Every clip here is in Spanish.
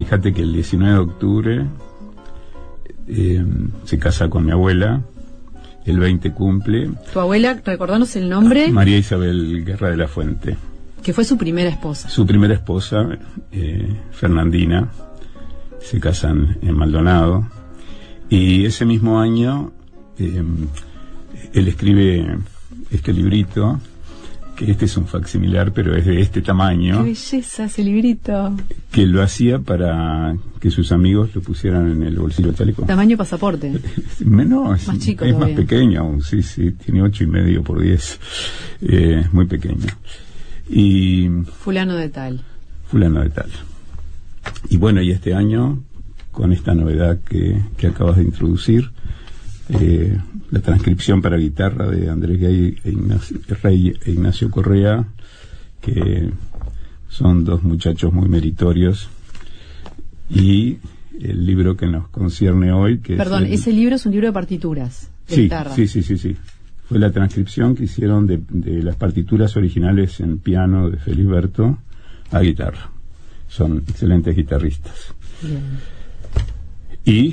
Fíjate que el 19 de octubre se casa con mi abuela, el 20 cumple. ¿Tu abuela, recordanos el nombre? María Isabel Guerra de la Fuente. Que fue su primera esposa. Su primera esposa, Fernandina, se casan en Maldonado. Y ese mismo año él escribe este librito, que este es un facsimilar, pero es de este tamaño. ¡Qué belleza ese librito! Que lo hacía para que sus amigos lo pusieran en el bolsillo del chaleco. ¿Tamaño pasaporte? No, es más chico es todavía. más pequeño aún, sí, tiene 8,5 por 10. Muy pequeño. Y Fulano de tal. Y bueno, y este año, con esta novedad que acabas de introducir, la transcripción para guitarra de Andrés Rey e Ignacio Correa, que son dos muchachos muy meritorios, y el libro que nos concierne hoy, que Perdón, es ese libro es un libro de partituras de sí, guitarra. sí. Fue la transcripción que hicieron de las partituras originales en piano de Felisberto a guitarra. Son excelentes guitarristas. Bien. Y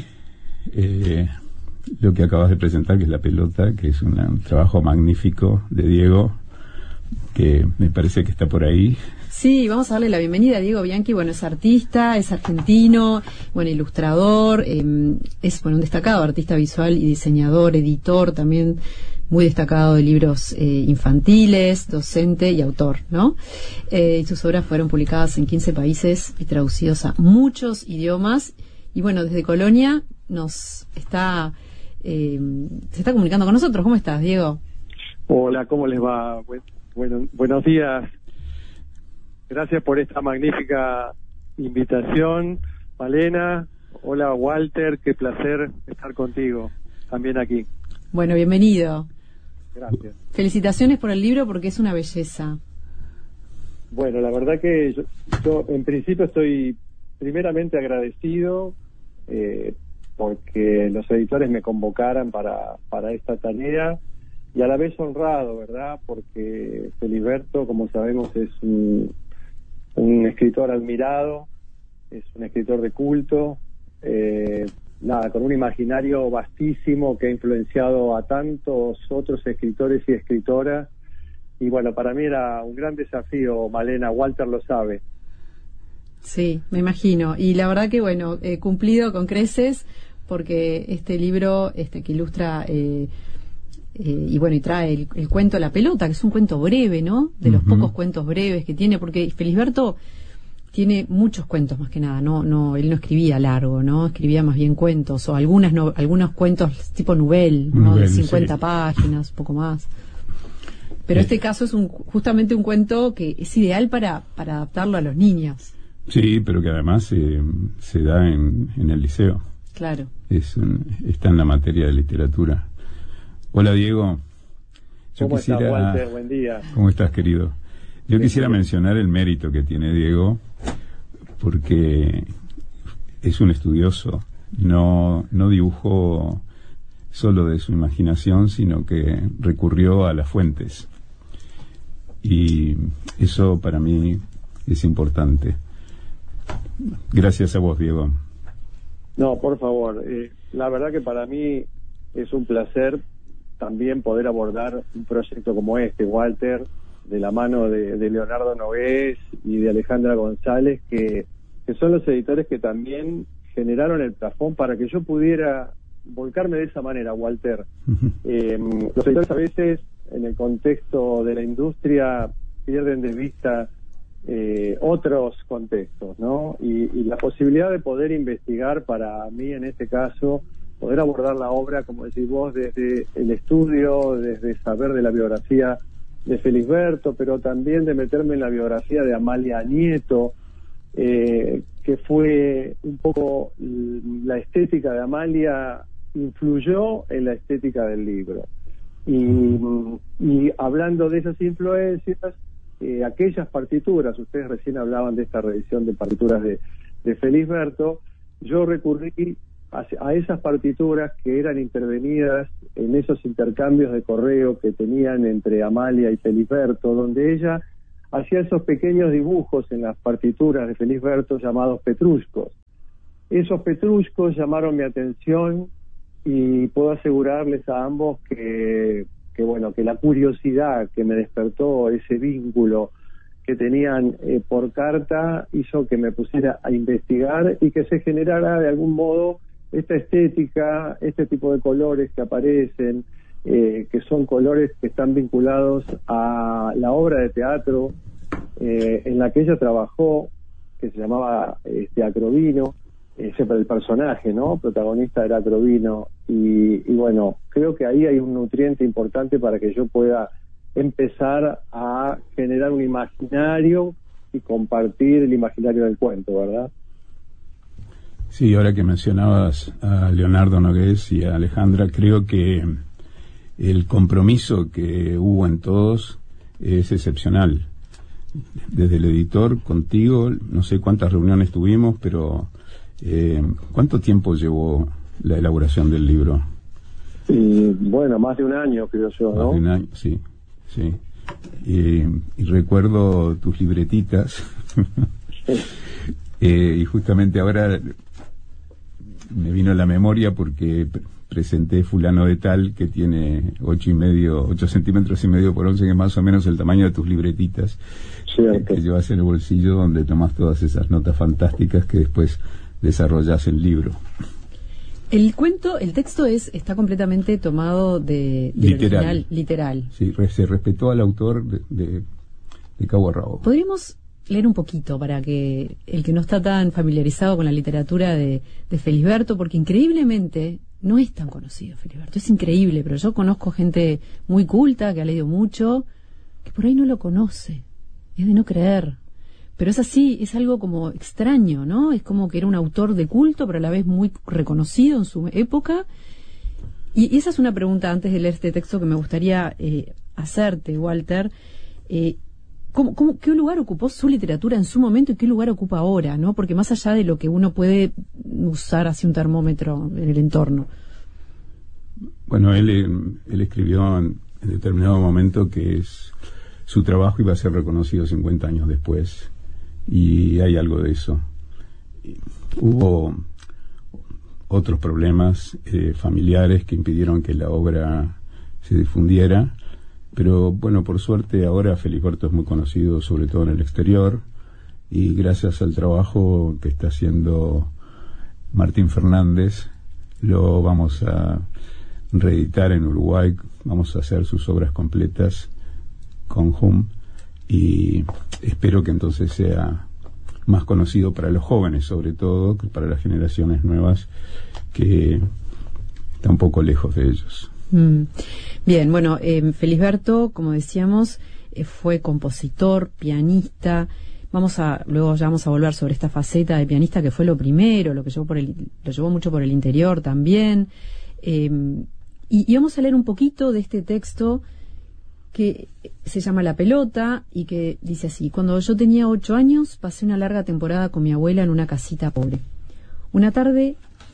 lo que acabas de presentar, que es La Pelota, que es un trabajo magnífico de Diego, que me parece que está por ahí. Sí, vamos a darle la bienvenida a Diego Bianchi. Bueno, es artista, es argentino, bueno, ilustrador, es un destacado artista visual y diseñador, editor también muy destacado de libros infantiles, docente y autor, ¿no? Y sus obras fueron publicadas en 15 países y traducidos a muchos idiomas. Y bueno, desde Colonia se está comunicando con nosotros. ¿Cómo estás, Diego? Hola, ¿cómo les va? Buenos días. Gracias por esta magnífica invitación, Malena. Hola, Walter, qué placer estar contigo, también aquí. Bueno, bienvenido. Gracias. Felicitaciones por el libro porque es una belleza. Bueno, la verdad que yo en principio estoy primeramente agradecido porque los editores me convocaran para esta tarea, y a la vez honrado, ¿verdad? Porque Felisberto, como sabemos, es un escritor admirado, es un escritor de culto, con un imaginario vastísimo que ha influenciado a tantos otros escritores y escritoras. Y bueno, para mí era un gran desafío, Malena. Walter lo sabe. Sí, me imagino. Y la verdad que, bueno, cumplido con creces, porque este libro que ilustra y bueno, y trae el cuento La Pelota, que es un cuento breve, ¿no? De los pocos cuentos breves que tiene, porque Felisberto tiene muchos cuentos más que nada, él no escribía largo, ¿no? Escribía más bien cuentos, o algunos cuentos tipo novel, ¿no? De 50 páginas, poco más. Pero este caso es justamente un cuento que es ideal para adaptarlo a los niños. Sí, pero que además se da en el liceo. Claro. Está en la materia de literatura. Hola, Diego. ¿Cómo estás, Walter? Buen día. ¿Cómo estás, querido? Yo quisiera mencionar el mérito que tiene Diego, porque es un estudioso. No dibujó solo de su imaginación, sino que recurrió a las fuentes. Y eso para mí es importante. Gracias a vos, Diego. No, por favor. La verdad que para mí es un placer también poder abordar un proyecto como este, Walter, de la mano de Leonardo Nogués y de Alejandra González, que son los editores que también generaron el plafón para que yo pudiera volcarme de esa manera, Walter. Los editores a veces, en el contexto de la industria, pierden de vista otros contextos, ¿no? Y la posibilidad de poder investigar, para mí en este caso, poder abordar la obra, como decís vos, desde el estudio, desde saber de la biografía de Felisberto, pero también de meterme en la biografía de Amalia Nieto, que fue un poco la estética de Amalia, influyó en la estética del libro. Y hablando de esas influencias, aquellas partituras, ustedes recién hablaban de esta revisión de partituras de Felisberto, yo recurrí a esas partituras que eran intervenidas en esos intercambios de correo que tenían entre Amalia y Felisberto, donde ella hacía esos pequeños dibujos en las partituras de Felisberto llamados petruscos. esos petruscos llamaron mi atención y puedo asegurarles a ambos que bueno, que la curiosidad que me despertó ese vínculo que tenían por carta hizo que me pusiera a investigar y que se generara de algún modo esta estética, este tipo de colores que aparecen, que son colores que están vinculados a la obra de teatro en la que ella trabajó, que se llamaba Acrovino. El personaje, ¿no? Protagonista era Acrovino, y bueno, creo que ahí hay un nutriente importante para que yo pueda empezar a generar un imaginario y compartir el imaginario del cuento, ¿verdad? Sí, ahora que mencionabas a Leonardo Nogués y a Alejandra, creo que el compromiso que hubo en todos es excepcional. Desde el editor, contigo, no sé cuántas reuniones tuvimos, pero ¿cuánto tiempo llevó la elaboración del libro? Bueno, más de un año, creo yo, ¿no? Más de un año, sí. Y recuerdo tus libretitas. Y justamente ahora me vino a la memoria porque presenté fulano de tal que tiene 8 centímetros y medio por 11, que es más o menos el tamaño de tus libretitas, que llevas en el bolsillo, donde tomas todas esas notas fantásticas que después desarrollas el libro. El cuento, el texto está completamente tomado de original, literal. Sí, se respetó al autor de cabo a rabo. ¿Podríamos leer un poquito para que el que no está tan familiarizado con la literatura de Felisberto, porque increíblemente no es tan conocido Felisberto, es increíble, pero yo conozco gente muy culta que ha leído mucho, que por ahí no lo conoce, es de no creer. Pero es así, es algo como extraño, ¿no? Es como que era un autor de culto, pero a la vez muy reconocido en su época. Y esa es una pregunta antes de leer este texto que me gustaría hacerte, Walter. ¿Qué lugar ocupó su literatura en su momento y qué lugar ocupa ahora, ¿no? Porque más allá de lo que uno puede usar así un termómetro en el entorno. Bueno, él escribió en determinado momento que su trabajo iba a ser reconocido 50 años después. Y hay algo de eso. Hubo otros problemas familiares que impidieron que la obra se difundiera, pero bueno, por suerte ahora Felisberto es muy conocido, sobre todo en el exterior, y gracias al trabajo que está haciendo Martín Fernández, lo vamos a reeditar en Uruguay, vamos a hacer sus obras completas con HUM, y espero que entonces sea más conocido para los jóvenes, sobre todo, que para las generaciones nuevas, que está un poco lejos de ellos. Bien, bueno, Felisberto, como decíamos, fue compositor, pianista. Luego ya vamos a volver sobre esta faceta de pianista que fue lo primero, lo llevó mucho por el interior también. Y vamos a leer un poquito de este texto que se llama La pelota y que dice así: cuando yo tenía 8 años pasé una larga temporada con mi abuela en una casita pobre. Una tarde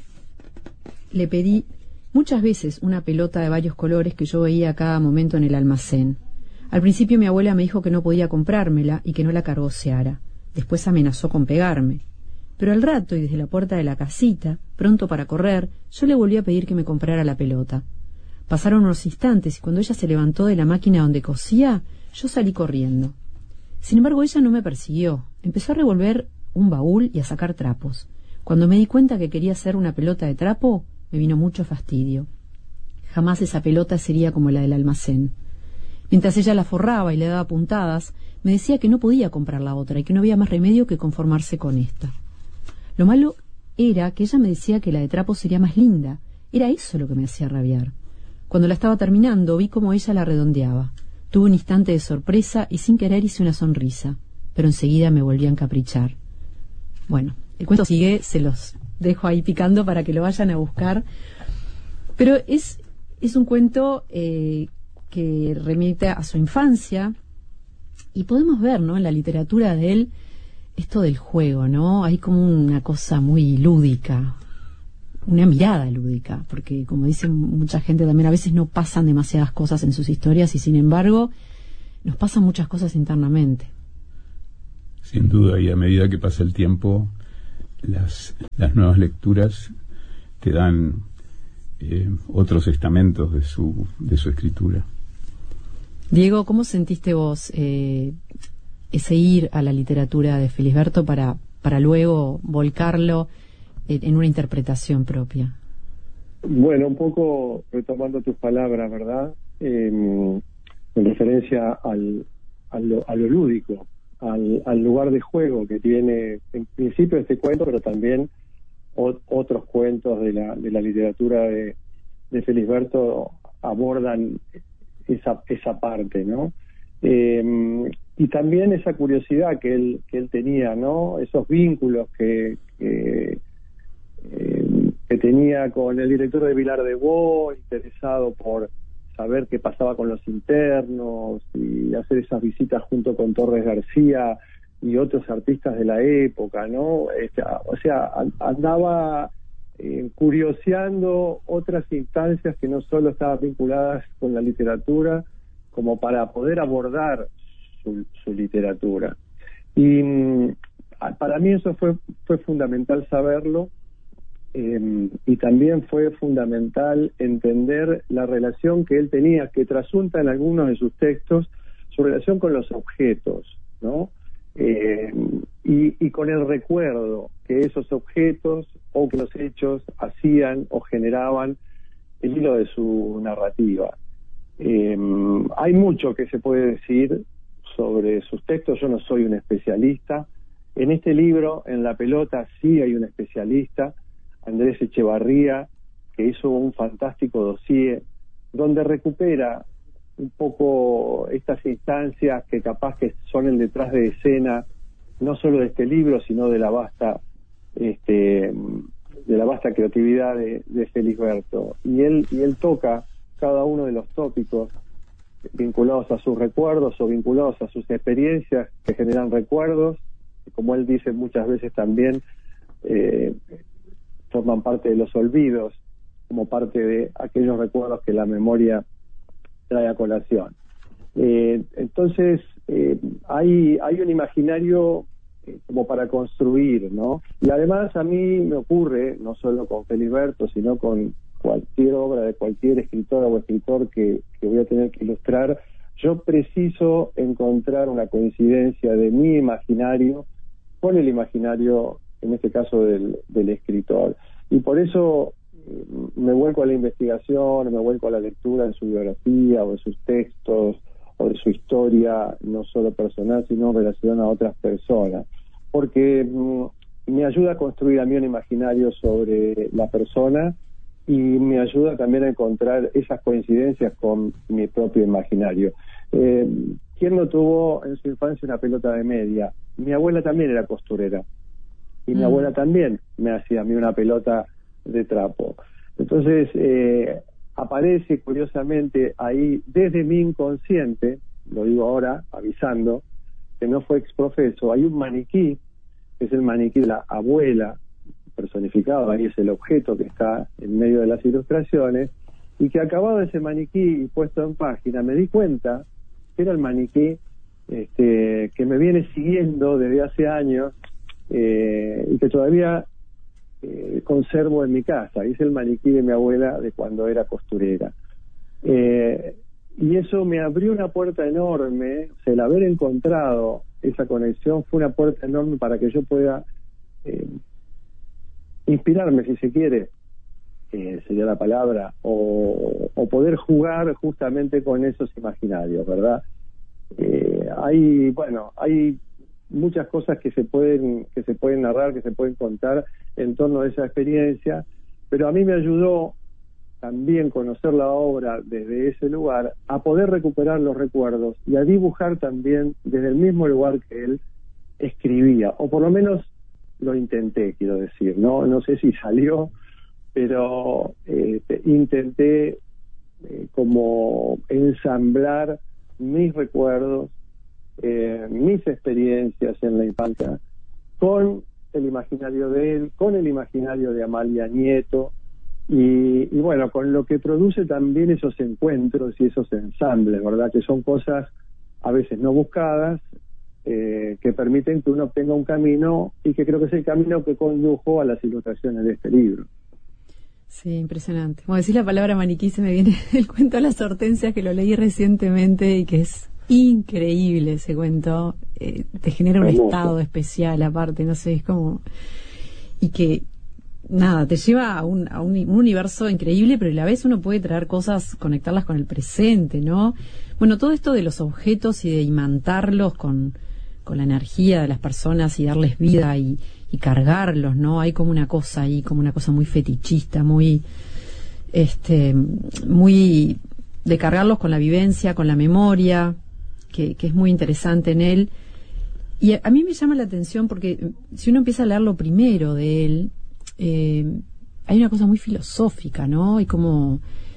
le pedí muchas veces una pelota de varios colores que yo veía a cada momento en el almacén. Al principio mi abuela me dijo que no podía comprármela y que no la cargoseara. Después amenazó con pegarme. Pero al rato y desde la puerta de la casita, pronto para correr, yo le volví a pedir que me comprara la pelota. Pasaron unos instantes y cuando ella se levantó de la máquina donde cosía, yo salí corriendo. Sin embargo, ella no me persiguió. Empezó a revolver un baúl y a sacar trapos. Cuando me di cuenta que quería hacer una pelota de trapo, me vino mucho fastidio. Jamás esa pelota sería como la del almacén. Mientras ella la forraba y le daba puntadas, me decía que no podía comprar la otra y que no había más remedio que conformarse con esta. Lo malo era que ella me decía que la de trapo sería más linda. Era eso lo que me hacía rabiar. Cuando la estaba terminando, vi cómo ella la redondeaba. Tuve un instante de sorpresa y sin querer hice una sonrisa, pero enseguida me volví a encaprichar. Bueno, el cuento sigue, se los dejo ahí picando para que lo vayan a buscar. Pero es un cuento que remite a su infancia y podemos ver, ¿no?, en la literatura de él esto del juego, ¿no? Hay como una cosa muy lúdica, una mirada lúdica, porque como dice mucha gente también, a veces no pasan demasiadas cosas en sus historias y sin embargo nos pasan muchas cosas internamente. Sin duda, y a medida que pasa el tiempo, las nuevas lecturas te dan otros estamentos de su escritura. Diego, ¿cómo sentiste vos ese ir a la literatura de Felisberto para luego volcarlo en una interpretación propia? Bueno, un poco retomando tus palabras, ¿verdad? En referencia a lo lúdico, al lugar de juego que tiene en principio este cuento, pero también otros cuentos de la literatura de Felisberto abordan esa parte, ¿no? Y también esa curiosidad que él tenía, ¿no? Esos vínculos que tenía con el director de Vilar de Bo, interesado por saber qué pasaba con los internos y hacer esas visitas junto con Torres García y otros artistas de la época, ¿no? O sea, andaba curioseando otras instancias que no solo estaban vinculadas con la literatura, como para poder abordar su literatura. Y para mí eso fue fundamental saberlo, y también fue fundamental entender la relación que él tenía, que trasunta en algunos de sus textos, su relación con los objetos, ¿no? Y con el recuerdo que esos objetos o que los hechos hacían o generaban el hilo de su narrativa. Hay mucho que se puede decir sobre sus textos. Yo no soy un especialista. En este libro, en La pelota, sí hay un especialista, Andrés Echevarría, que hizo un fantástico dossier donde recupera un poco estas instancias que capaz que son el detrás de escena, no solo de este libro, sino de la vasta creatividad de Felisberto. Y él toca cada uno de los tópicos vinculados a sus recuerdos o vinculados a sus experiencias que generan recuerdos, y como él dice muchas veces también, forman parte de los olvidos, como parte de aquellos recuerdos que la memoria trae a colación. Entonces, hay un imaginario como para construir, ¿no? Y además a mí me ocurre, no solo con Felisberto, sino con cualquier obra de cualquier escritora o escritor que voy a tener que ilustrar, yo preciso encontrar una coincidencia de mi imaginario con el imaginario, en este caso del escritor. Y por eso me vuelco a la investigación, me vuelco a la lectura de su biografía o de sus textos o de su historia, no solo personal, sino en relación a otras personas, porque me ayuda a construir a mí un imaginario sobre la persona y me ayuda también a encontrar esas coincidencias con mi propio imaginario. ¿Quién no tuvo en su infancia una pelota de media? Mi abuela también era costurera y mi abuela también me hacía a mí una pelota de trapo. Entonces aparece curiosamente ahí desde mi inconsciente, lo digo ahora avisando que no fue exprofeso, hay un maniquí, que es el maniquí de la abuela personificado, ahí es el objeto que está en medio de las ilustraciones, y que acabado ese maniquí y puesto en página me di cuenta que era el maniquí que me viene siguiendo desde hace años, y que todavía conservo en mi casa. Es el maniquí de mi abuela de cuando era costurera, y eso me abrió una puerta enorme. O sea, el haber encontrado esa conexión fue una puerta enorme para que yo pueda inspirarme, si se quiere, sería la palabra, o poder jugar justamente con esos imaginarios, ¿verdad? Hay muchas cosas que se pueden narrar, que se pueden contar en torno a esa experiencia, pero a mí me ayudó también conocer la obra desde ese lugar, a poder recuperar los recuerdos y a dibujar también desde el mismo lugar que él escribía, o por lo menos lo intenté, quiero decir, no sé si salió, pero intenté como ensamblar mis recuerdos, mis experiencias en la infancia con el imaginario de él, con el imaginario de Amalia Nieto, y bueno, con lo que produce también esos encuentros y esos ensambles, ¿verdad? Que son cosas a veces no buscadas, que permiten que uno obtenga un camino, y que creo que es el camino que condujo a las ilustraciones de este libro. Sí, impresionante. Como decís la palabra maniquí, se me viene el cuento de las hortensias, que lo leí recientemente y que es increíble ese cuento. Te genera un estado especial aparte, no sé, es como... Y que, nada, te lleva a un universo increíble, pero a la vez uno puede traer cosas, conectarlas con el presente, ¿no? Bueno, todo esto de los objetos y de imantarlos con la energía de las personas y darles vida y cargarlos, ¿no? Hay como una cosa ahí, como una cosa muy fetichista, muy de cargarlos con la vivencia, con la memoria, que es muy interesante en él. Y a mí me llama la atención porque si uno empieza a leer lo primero de él, hay una cosa muy filosófica, ¿no? Hay como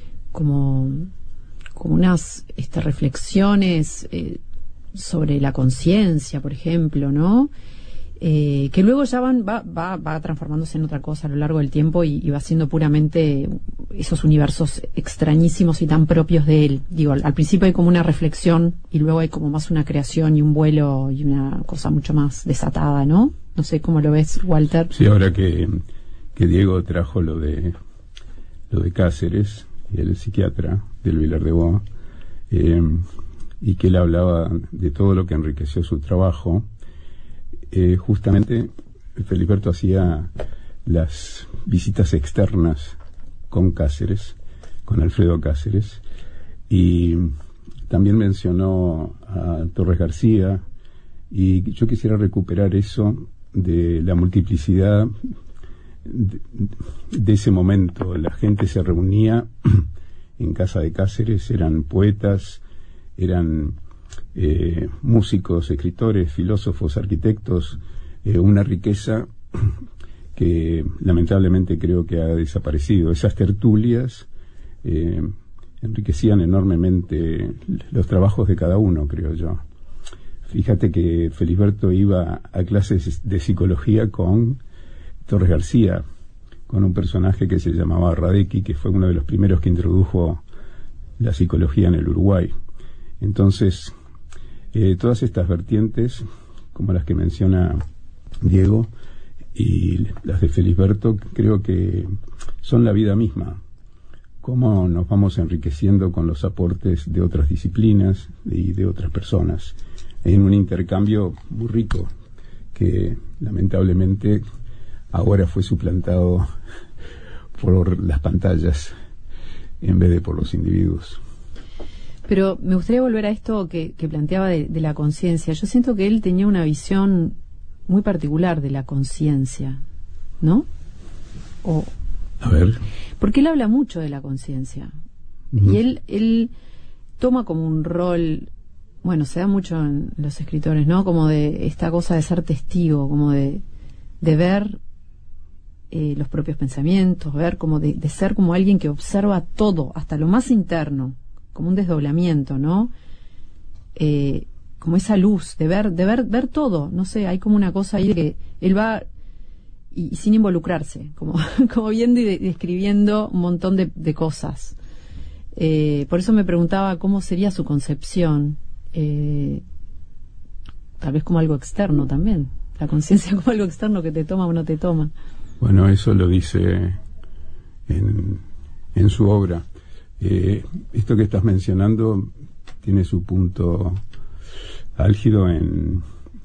unas reflexiones sobre la conciencia, por ejemplo, ¿no? Que luego ya va transformándose en otra cosa a lo largo del tiempo y va siendo puramente esos universos extrañísimos y tan propios de él. Digo, al principio hay como una reflexión y luego hay como más una creación y un vuelo y una cosa mucho más desatada, ¿no? No sé cómo lo ves, Walter. Sí, ahora que Diego trajo lo de Cáceres, el psiquiatra del Vilar de Boa, y que él hablaba de todo lo que enriqueció su trabajo. Justamente Feliberto hacía las visitas externas con Cáceres, con Alfredo Cáceres, y también mencionó a Torres García, y yo quisiera recuperar eso de la multiplicidad de ese momento. La gente se reunía en casa de Cáceres, eran poetas, eran músicos, escritores, filósofos, arquitectos, una riqueza que lamentablemente creo que ha desaparecido. Esas tertulias enriquecían enormemente los trabajos de cada uno, creo yo. Fíjate que Feliberto iba a clases de psicología con Torres García, con un personaje que se llamaba Radecki, que fue uno de los primeros que introdujo la psicología en el Uruguay. Entonces, todas estas vertientes, como las que menciona Diego, y las de Feliberto, creo que son la vida misma. Cómo nos vamos enriqueciendo con los aportes de otras disciplinas y de otras personas, en un intercambio muy rico, que lamentablemente ahora fue suplantado por las pantallas en vez de por los individuos. Pero me gustaría volver a esto que planteaba de la conciencia. Yo siento que él tenía una visión muy particular de la conciencia, ¿no? A ver. Porque él habla mucho de la conciencia. Uh-huh. Y él toma como un rol, bueno, se da mucho en los escritores, ¿no? Como de esta cosa de ser testigo, como de ver los propios pensamientos, ver como de ser como alguien que observa todo, hasta lo más interno, como un desdoblamiento, ¿no? Como esa luz, de ver todo, no sé, hay como una cosa ahí de que él va y sin involucrarse, como viendo y describiendo un montón de cosas. Por eso me preguntaba cómo sería su concepción, tal vez como algo externo también, la conciencia como algo externo que te toma o no te toma. Bueno, eso lo dice en su obra. Esto que estás mencionando tiene su punto álgido en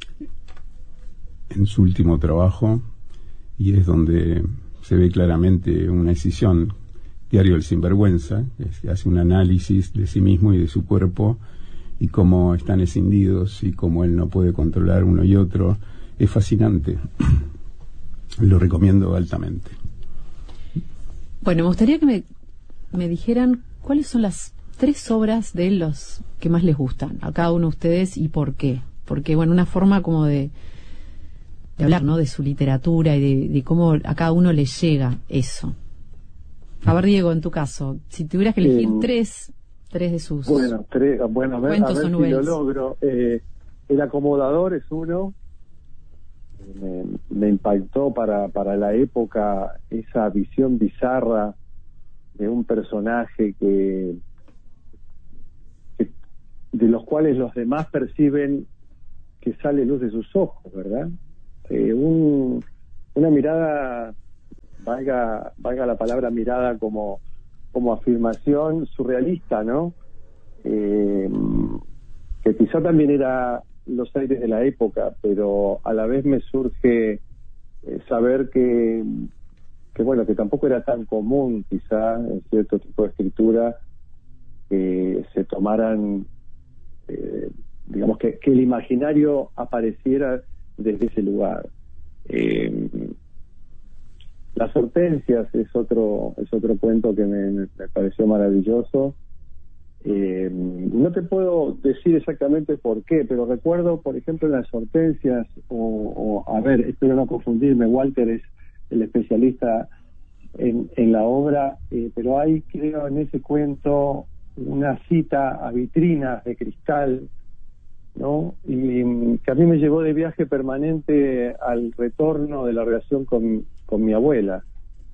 su último trabajo, y es donde se ve claramente una escisión. Diario del Sinvergüenza, que hace un análisis de sí mismo y de su cuerpo, y cómo están escindidos y cómo él no puede controlar uno y otro. Es fascinante. Lo recomiendo altamente. Bueno, me gustaría que me dijeran cuáles son las 3 obras de él los que más les gustan a cada uno de ustedes y por qué. Porque, bueno, una forma como de hablar, ¿no? De su literatura y de cómo a cada uno le llega eso. A ver, Diego, en tu caso, si tuvieras que elegir tres de sus cuentos o si novelas. lo logro. El acomodador es uno. Me impactó para la época esa visión bizarra de un personaje de los cuales los demás perciben que sale luz de sus ojos, ¿verdad? Una mirada, valga la palabra mirada como afirmación surrealista, ¿no? Que quizá también era los aires de la época, pero a la vez me surge saber que bueno, que tampoco era tan común quizá en cierto tipo de escritura que se tomaran, digamos que el imaginario apareciera desde ese lugar. Las hortensias es otro cuento que me pareció maravilloso. No te puedo decir exactamente por qué, pero recuerdo, por ejemplo, en las hortensias, a ver, espero no confundirme, Walter es el especialista en la obra, pero hay, creo, en ese cuento una cita a vitrinas de cristal, ¿no? Y que a mí me llevó de viaje permanente al retorno de la relación con mi abuela.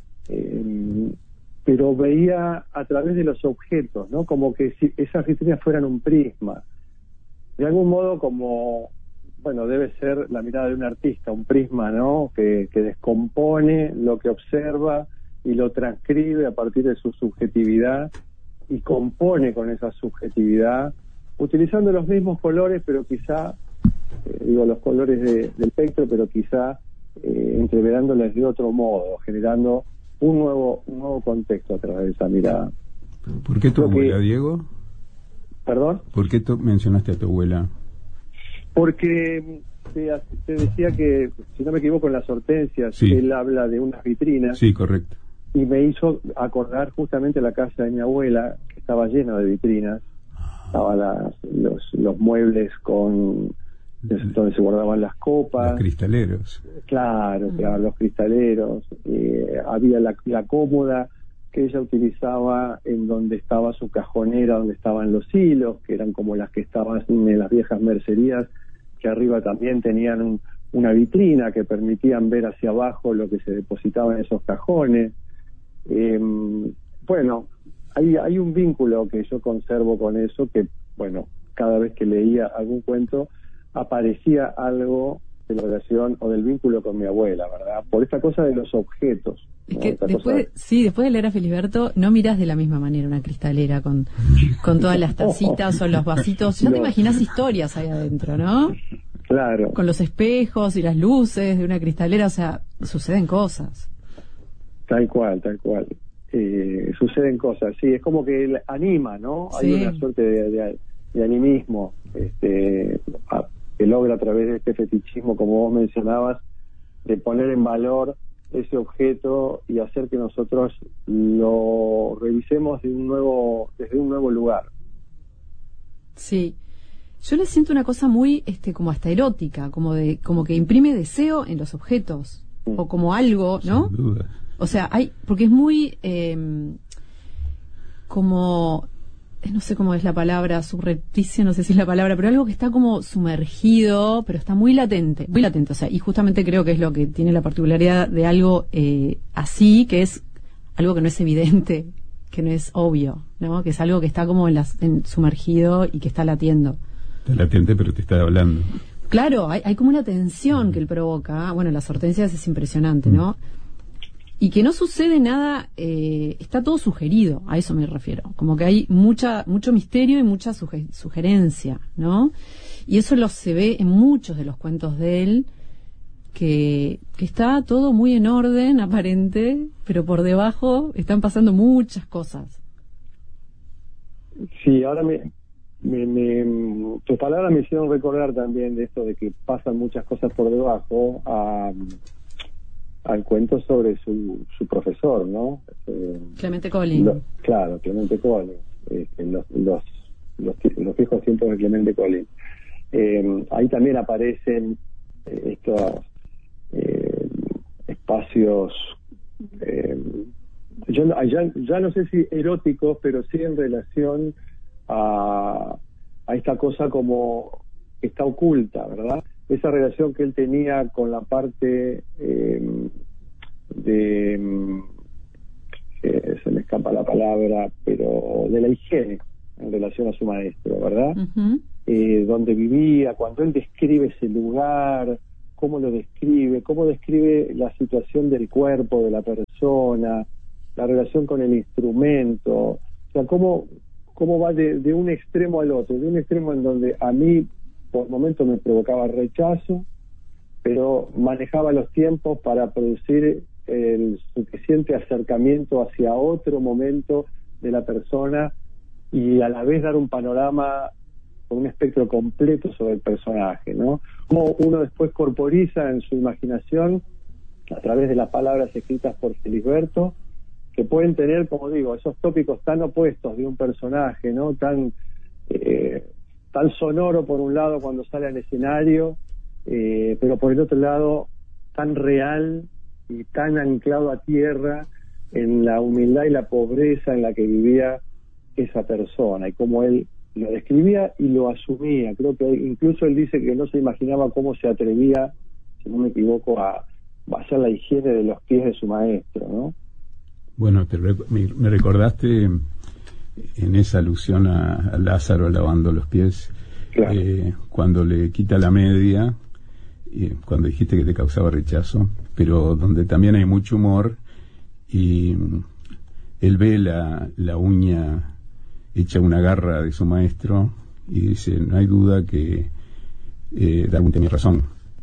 Pero veía a través de los objetos, ¿no? Como que si esas vitrinas fueran un prisma. De algún modo, como, bueno, debe ser la mirada de un artista, un prisma, ¿no? Que descompone lo que observa y lo transcribe a partir de su subjetividad y compone con esa subjetividad, utilizando los mismos colores, pero quizá, los colores del espectro, pero quizá entreverándoles de otro modo, generando un nuevo contexto a través de esa mirada. ¿Por qué tu abuela, Diego? ¿Perdón? ¿Por qué mencionaste a tu abuela? Porque te decía que, si no me equivoco, en las hortensias, sí, él habla de unas vitrinas. Sí, correcto. Y me hizo acordar justamente la casa de mi abuela, que estaba llena de vitrinas. Estaban los muebles donde se guardaban las copas. Los cristaleros. Claro, los cristaleros. Había la cómoda que ella utilizaba en donde estaba su cajonera, donde estaban los hilos, que eran como las que estaban en las viejas mercerías, que arriba también tenían una vitrina que permitían ver hacia abajo lo que se depositaba en esos cajones. Bueno, hay un vínculo que yo conservo con eso, que, bueno, cada vez que leía algún cuento aparecía algo de la relación o del vínculo con mi abuela, ¿verdad? Por esta cosa de los objetos. Es que después de leer a Filiberto, no mirás de la misma manera una cristalera con todas las tacitas o los vasitos. Ya te imaginás historias ahí adentro, ¿no? Claro. Con los espejos y las luces de una cristalera, o sea, suceden cosas. Tal cual. Suceden cosas, sí, es como que anima, ¿no? Sí. Hay una suerte de animismo que logra a través de este fetichismo, como vos mencionabas, de poner en valor ese objeto y hacer que nosotros lo revisemos desde un nuevo lugar. Sí. Yo le siento una cosa muy como hasta erótica, como que imprime deseo en los objetos, o como algo, ¿no? Sin duda. O sea, porque es muy como, no sé cómo es la palabra, subrepticio, no sé si es la palabra, pero algo que está como sumergido, pero está muy latente, o sea, y justamente creo que es lo que tiene la particularidad de algo así, que es algo que no es evidente, que no es obvio, ¿no? Que es algo que está como sumergido y que está latiendo. Está latente, pero te está hablando. Claro, hay como una tensión que él provoca. Bueno, las hortensias es impresionante, ¿no? Y que no sucede nada, está todo sugerido, a eso me refiero. Como que hay mucho misterio y mucha sugerencia, ¿no? Y eso se ve en muchos de los cuentos de él, que está todo muy en orden, aparente, pero por debajo están pasando muchas cosas. Sí, ahora tus palabras me hicieron recordar también de esto de que pasan muchas cosas por debajo al cuento sobre su profesor, ¿no? Clemente Collin. Claro, Clemente Collin. Los viejos tiempos de Clemente Collin. Ahí también aparecen estos espacios, ya no sé si eróticos, pero sí en relación a esta cosa como que está oculta, ¿verdad? Esa relación que él tenía con la parte se me escapa la palabra, pero de la higiene en relación a su maestro, ¿verdad? Uh-huh. donde vivía, cuando él describe ese lugar, cómo describe la situación del cuerpo de la persona, la relación con el instrumento, o sea, cómo va de un extremo al otro, de un extremo en donde a mí por momentos me provocaba rechazo, pero manejaba los tiempos para producir el suficiente acercamiento hacia otro momento de la persona y a la vez dar un panorama con un espectro completo sobre el personaje, ¿no? Como uno después corporiza en su imaginación a través de las palabras escritas por Felisberto, que pueden tener, como digo, esos tópicos tan opuestos de un personaje, ¿no? Tan sonoro por un lado cuando sale al escenario, pero por el otro lado tan real y tan anclado a tierra en la humildad y la pobreza en la que vivía esa persona y cómo él lo describía y lo asumía. Creo que incluso él dice que no se imaginaba cómo se atrevía, si no me equivoco, a hacer la higiene de los pies de su maestro, ¿no? Bueno, me recordaste en esa alusión a Lázaro lavando los pies, claro. Cuando le quita la media, cuando dijiste que te causaba rechazo, pero donde también hay mucho humor, y él ve la uña hecha una garra de su maestro y dice, no hay duda que Darwin tenía razón.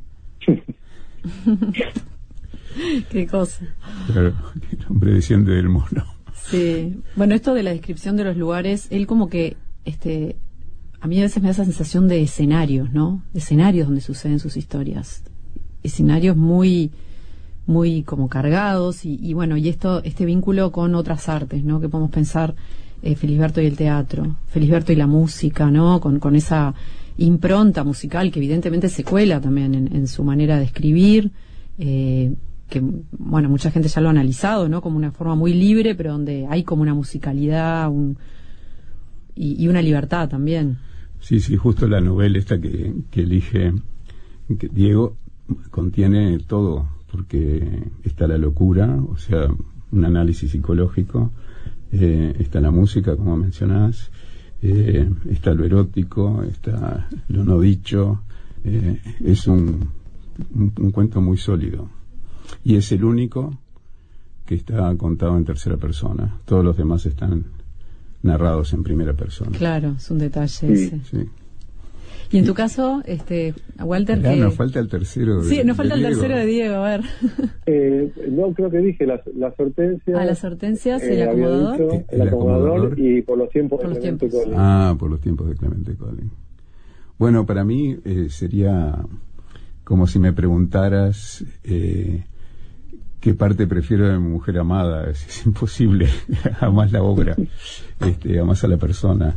Qué cosa. Claro, el hombre desciende del mono. Sí, bueno, esto de la descripción de los lugares, él como que, a mí a veces me da esa sensación de escenarios, ¿no? Escenarios donde suceden sus historias. Escenarios muy como cargados y bueno, y este vínculo con otras artes, ¿no? Que podemos pensar Felisberto y el teatro, Felisberto y la música, ¿no? Con esa impronta musical que evidentemente se cuela también en su manera de escribir, que bueno, mucha gente ya lo ha analizado, ¿no? Como una forma muy libre, pero donde hay como una musicalidad y una libertad también. Sí, justo la novela esta que elige que Diego contiene todo, porque está la locura, o sea, un análisis psicológico, está la música, como mencionás, está lo erótico, está lo no dicho, es un cuento muy sólido. Y es el único que está contado en tercera persona. Todos los demás están narrados en primera persona. Claro, es un detalle sí, ese. Sí. Y en tu caso, Walter, que nos falta el tercero. Sí, nos falta el tercero de Diego, a ver. No, creo que dije las hortensias. Las hortensias, el acomodador. El acomodador y por los tiempos de Clemente Collin. Por los tiempos de Clemente Collin. Bueno, para mí sería como si me preguntaras qué parte prefiero de mi mujer amada. Es imposible. Amás la obra, amás a la persona.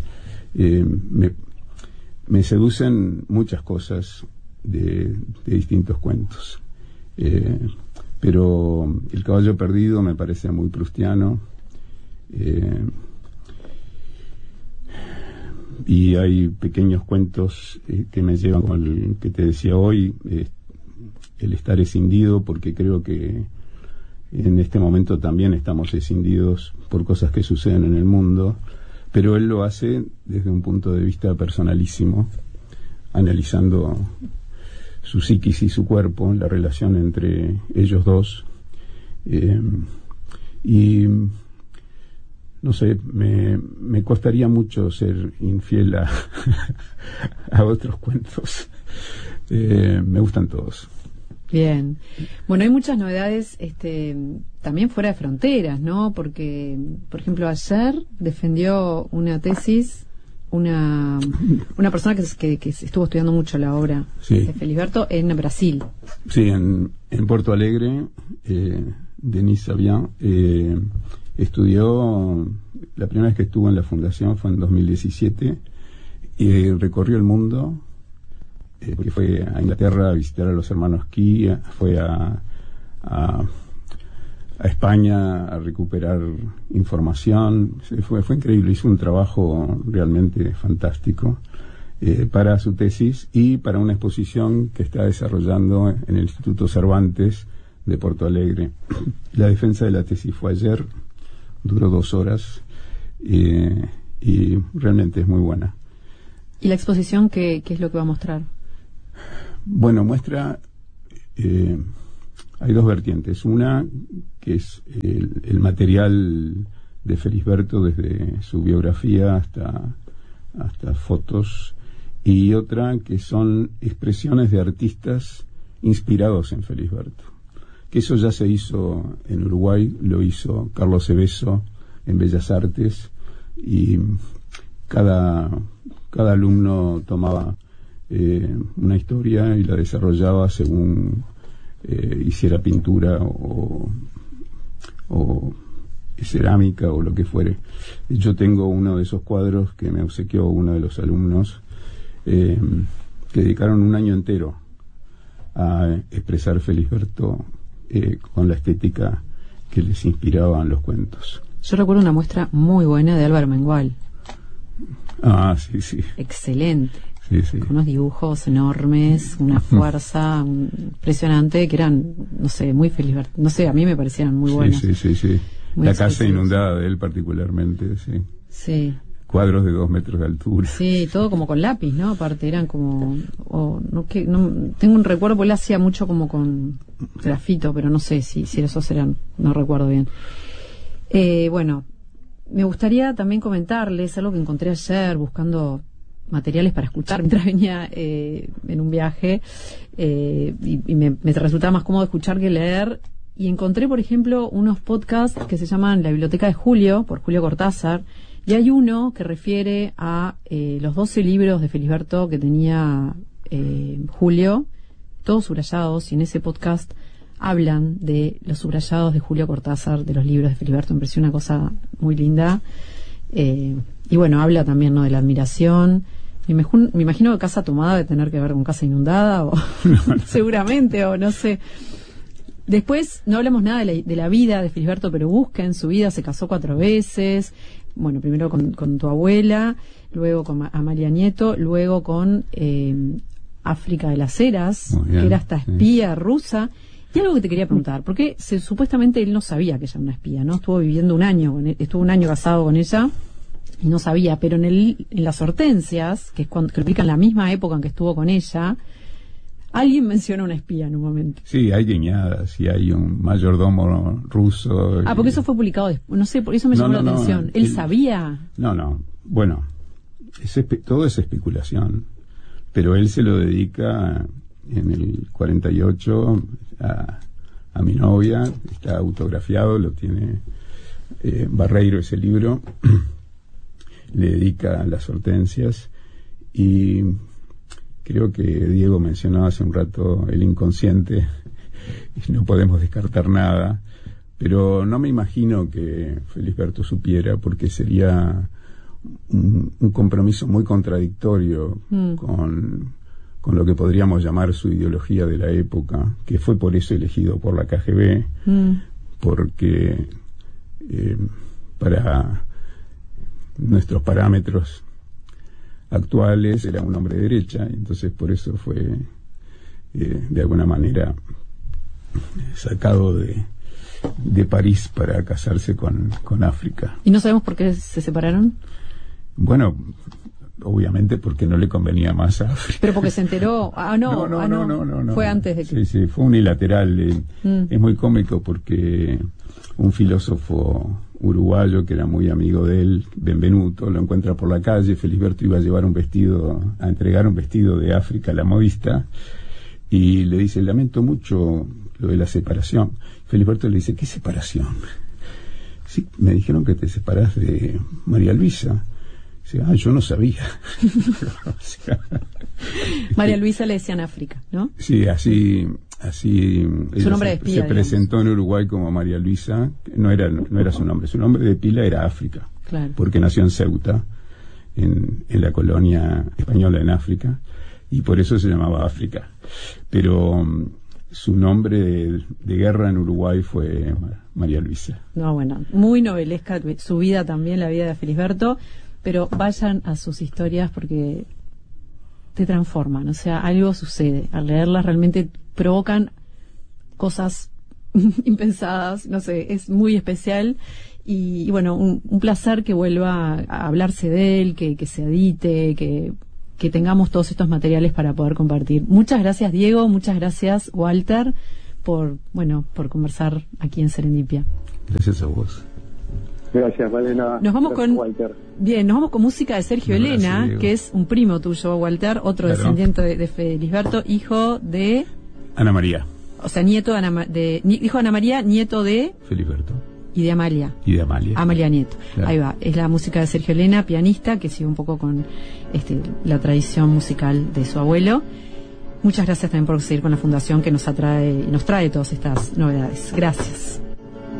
Me seducen muchas cosas de distintos cuentos, pero El caballo perdido me parece muy proustiano, y hay pequeños cuentos que me llevan con el que te decía hoy, El estar escindido, porque creo que en este momento también estamos escindidos por cosas que suceden en el mundo, pero él lo hace desde un punto de vista personalísimo, analizando su psiquis y su cuerpo, la relación entre ellos dos, y no sé, me costaría mucho ser infiel a otros cuentos. Me gustan todos. Bien. Bueno, hay muchas novedades también fuera de fronteras, ¿no? Porque, por ejemplo, ayer defendió una tesis una persona que estuvo estudiando mucho la obra de Felisberto en Brasil. Sí, en Porto Alegre, Denise Sabian estudió, la primera vez que estuvo en la fundación fue en 2017, y recorrió el mundo, porque fue a Inglaterra a visitar a los hermanos Key, fue a España a recuperar información. Fue increíble, hizo un trabajo realmente fantástico para su tesis y para una exposición que está desarrollando en el Instituto Cervantes de Porto Alegre. La defensa de la tesis fue ayer, duró 2 horas, y realmente es muy buena. ¿Y la exposición qué es lo que va a mostrar? Bueno, muestra, hay dos vertientes. Una, que es el material de Felisberto desde su biografía hasta fotos, y otra que son expresiones de artistas inspirados en Felisberto. Que eso ya se hizo en Uruguay, lo hizo Carlos Cebeso en Bellas Artes, y cada alumno tomaba una historia y la desarrollaba según hiciera pintura o cerámica o lo que fuere. Yo tengo uno de esos cuadros que me obsequió uno de los alumnos, que dedicaron un año entero a expresar Felisberto con la estética que les inspiraban los cuentos. Yo recuerdo una muestra muy buena de Álvaro Mengual. Ah, sí, sí. Excelente. Sí, sí. Con unos dibujos enormes, una fuerza impresionante, que eran, no sé, muy Felisberto. No sé, a mí me parecían muy buenos. Sí, sí, sí. Muy la casa expresivos. inundada de él particularmente, sí. Sí. Cuadros de 2 metros de altura. Sí, todo como con lápiz, ¿no? Aparte eran como... tengo un recuerdo, porque él hacía mucho como con grafito, pero no sé si esos eran, no recuerdo bien. Bueno, me gustaría también comentarles algo que encontré ayer buscando materiales para escuchar mientras venía en un viaje, y me resultaba más cómodo escuchar que leer, y encontré, por ejemplo, unos podcasts que se llaman La Biblioteca de Julio, por Julio Cortázar, y hay uno que refiere a los 12 libros de Felisberto que tenía Julio, todos subrayados, y en ese podcast hablan de los subrayados de Julio Cortázar, de los libros de Felisberto. Me pareció una cosa muy linda. Y bueno, habla también, ¿no?, de la admiración. Me imagino que Casa Tomada debe tener que ver con Casa Inundada, o seguramente, o no sé. Después, no hablamos nada de la vida de Felisberto, pero busquen su vida. Se casó 4 veces. Bueno, primero con tu abuela, luego con Amalia Nieto, luego con África de las Heras, que era hasta espía rusa. Y algo que te quería preguntar, porque supuestamente él no sabía que ella era una espía, ¿no? Estuvo viviendo un año, estuvo un año casado con ella y no sabía, pero en las Hortensias, que es que explican la misma época en que estuvo con ella, alguien menciona una espía en un momento. Sí, hay guiñadas y hay un mayordomo ruso. Porque eso fue publicado después, no sé, por eso me llamó la atención. ¿Él sabía? No, bueno, todo es especulación, pero él se lo dedica en el 48 a mi novia, está autografiado, lo tiene Barreiro, ese libro, le dedica las Hortensias, y creo que Diego mencionó hace un rato el inconsciente, y no podemos descartar nada, pero no me imagino que Felisberto supiera, porque sería un compromiso muy contradictorio con lo que podríamos llamar su ideología de la época, que fue por eso elegido por la KGB, porque para nuestros parámetros actuales era un hombre de derecha, entonces por eso fue de alguna manera sacado de París para casarse con África. ¿Y no sabemos por qué se separaron? Bueno, obviamente porque no le convenía más a África. Pero porque se enteró. No. Fue antes de que... Sí, fue unilateral. Es muy cómico porque un filósofo uruguayo que era muy amigo de él, Benvenuto, lo encuentra por la calle. Felisberto iba a llevar a entregar un vestido de África a la modista, y le dice: lamento mucho lo de la separación. Felisberto le dice: ¿qué separación? Sí, me dijeron que te separás de María Luisa. Dice: yo no sabía. María Luisa le decían África, ¿no? Sí, así su nombre de espía, se presentó en Uruguay como María Luisa. No era su nombre de pila era África, claro, porque nació en Ceuta, en la colonia española en África, y por eso se llamaba África. Pero su nombre de guerra en Uruguay fue María Luisa. No, bueno, muy novelesca su vida también, la vida de Felisberto, pero vayan a sus historias porque te transforman, o sea, algo sucede. Al leerlas realmente provocan cosas impensadas, no sé, es muy especial. Y bueno, un placer que vuelva a hablarse de él, que se edite, que que tengamos todos estos materiales para poder compartir. Muchas gracias, Diego, muchas gracias, Walter, por conversar aquí en Serendipia. Gracias a vos. Gracias, Malena. Nos vamos gracias, con Walter. Bien, nos vamos con música de Sergio Elena, que es un primo tuyo, Walter, otro descendiente de Felisberto, hijo de Ana María. O sea, hijo de Ana María, nieto de Felisberto. Y de Amalia. Amalia Nieto. Claro. Ahí va. Es la música de Sergio Elena, pianista, que sigue un poco con la tradición musical de su abuelo. Muchas gracias también por seguir con la fundación que nos trae todas estas novedades. Gracias.